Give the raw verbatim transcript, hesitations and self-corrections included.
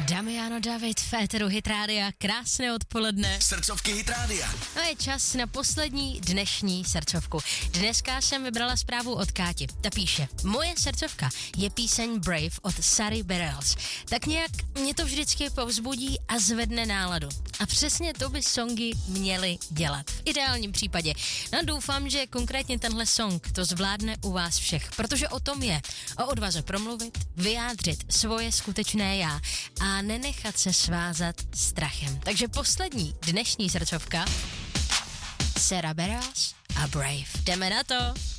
Damiano David, Féteru Hit Rádia, krásné odpoledne. Srdcovky Hit Rádia. No je čas na poslední dnešní srdcovku. Dneska jsem vybrala zprávu od Káti. Ta píše, moje srdcovka je píseň Brave od Sari Bareilles. Tak nějak mě to vždycky povzbudí a zvedne náladu. A přesně to by songy měly dělat. V ideálním případě. No doufám, že konkrétně tenhle song to zvládne u vás všech, protože o tom je. O odvaze promluvit, vyjádřit svoje skutečné já a nenechat se svázat strachem. Takže poslední dnešní srdcovka Sara Bareilles a Brave. Jdeme na to!